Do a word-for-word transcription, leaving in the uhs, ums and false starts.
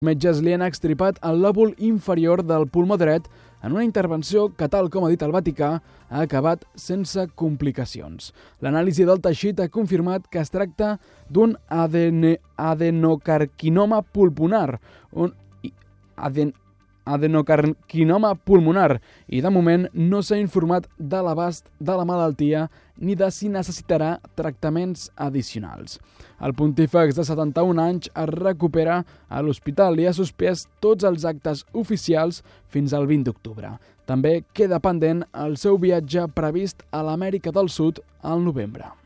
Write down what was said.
Els metges li han extripat el lòbul inferior del pulmó dret en una intervenció que, tal com ha dit el Vaticà, ha acabat sense complicacions. L'anàlisi del teixit ha confirmat que es tracta d'un adene, adenocarcinoma pulmonar, un aden, adenocarcinoma pulmonar i de moment no s'ha informat de l'abast de la malaltia ni de si necessitarà tractaments addicionals. El pontífex de setanta-un anys es recupera a l'hospital i ha suspès tots els actes oficials fins al vint d'octubre. També queda pendent el seu viatge previst a l'Amèrica del Sud al novembre.